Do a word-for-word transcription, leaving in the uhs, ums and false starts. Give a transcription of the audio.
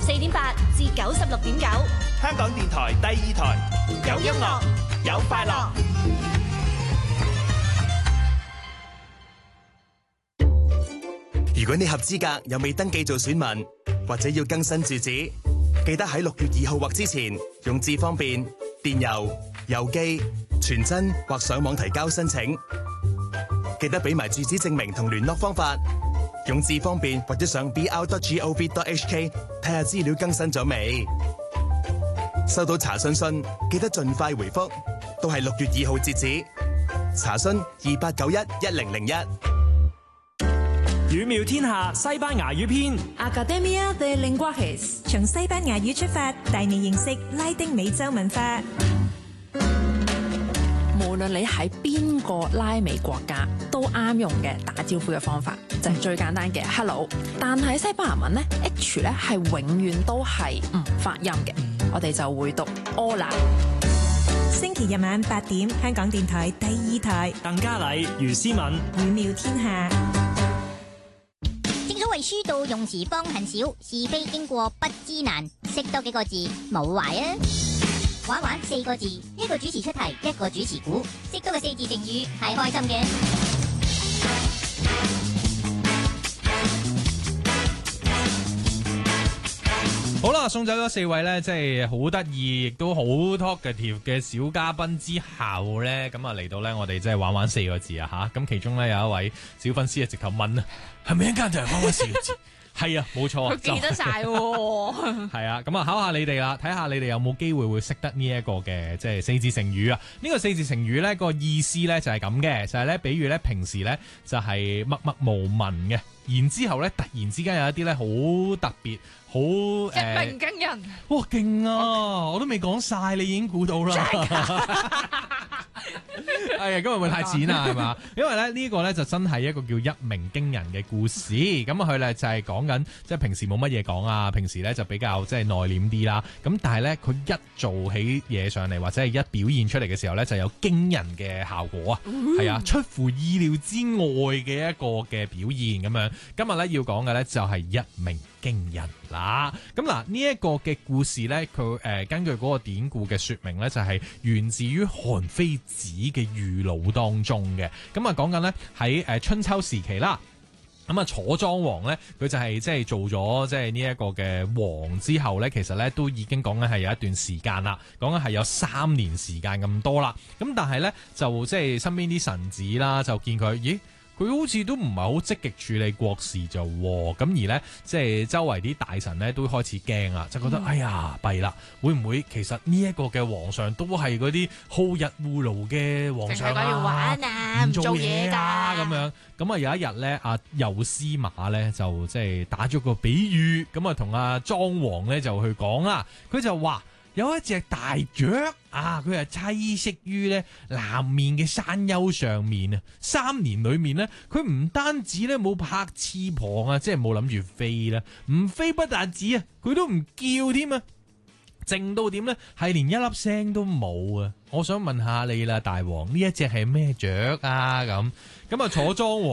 四點八至九十六點九， 香港電台第二台，有音樂，有快樂。 如果你合資格又未登記做選民，或者要更新住址，記得喺六月二號或之前用智方便、電郵、郵寄、傳真或上網提交申請。記得俾埋住址證明同聯絡方法。用智方便或者上 b r dot gov dot h k 睇下資料更新咗未。收到查詢信記得盡快回覆，都係六月二號截止。查詢二八九一一零零一。 語妙天下西班牙語篇 Academia de Lenguajes 從西班牙語出發，帶你認識拉丁美洲文化。 無論你喺邊個拉美國家，都啱用嘅打招呼嘅方法就係最簡單嘅 hello。但係西班牙文咧 H 咧係永遠都係唔發音嘅，我哋就會讀 hola。 星期日晚八點，香港電台第二台， 鄧嘉麗、余思敏， 語妙天下。 正所謂書到用時方恨少，是非經過不知難，識多幾個字冇壞啊！玩玩四個字，一個主持出題，一個主持估，識多個四字成語係開心嘅。 好啦，送走咗四位呢，即係好得意，亦都好 talkative 嘅小嘉賓之後呢，咁啊嚟到呢，我哋即係玩玩四個字啊吓，咁其中呢，有一位小粉絲啊，直頭問啊，係咪一間就係玩玩四個字？係啊，冇錯， 佢記得晒喎。 係啊，咁啊考下你哋啦，睇下你哋有冇機會會識得呢一個嘅即係四字成語啊？呢個四字成語呢個意思呢就係咁嘅，就係呢，比如呢平時呢就係默默無聞嘅，然之後呢突然之間有一啲呢好特別。好誒！ 一鳴驚人， 哇勁啊！我都未講晒，你已經估到啦。係啊，今日會太淺啦，係嘛？因為咧呢個咧就真係一個叫一鳴驚人嘅故事。咁佢咧就係講緊即係平時冇乜嘢講啊，平時咧就比較即係內斂啲啦。咁但係咧佢一做起嘢上嚟，或者係一表現出嚟嘅時候咧，就有驚人嘅效果啊！係啊，出乎意料之外嘅一個嘅表現咁樣。今日咧要講嘅咧就係一鳴驚人啦，咁嗱呢一個嘅故事呢，佢誒、呃、根據嗰個典故嘅說明呢，就係、是、源自於韓非子嘅御魯當中嘅，咁啊講緊呢，喺誒春秋時期啦，咁啊楚莊王呢，佢就係即係做咗即係呢一個嘅王之後呢，其實呢都已經講緊係有一段時間啦，講緊係有三年時間咁多啦，咁但係呢，就即係身邊啲臣子啦，就見佢咦？佢好似都唔係好積極處理國事就，咁而呢，即係周圍啲大臣呢都開始驚啦，就覺得、嗯、哎呀弊啦，會唔會其實呢一個嘅皇上都係嗰啲好逸惡勞嘅皇上啊？ 要玩啊，唔做嘢啊咁樣。咁啊有一日呢，阿右司馬呢就即係打咗個比喻，咁啊同阿莊王呢就去講啦，佢就話。有一隻大雀啊，佢係棲息於咧南面嘅山丘上面啊。三年裏面咧，佢唔單止咧冇拍翅膀啊，即係冇諗住飛啦，唔飛不但止啊，佢都唔叫添啊，靜到點咧，係連一粒聲都冇啊！我想問下你啦，大王，呢一隻係咩雀啊？咁咁啊，楚莊王。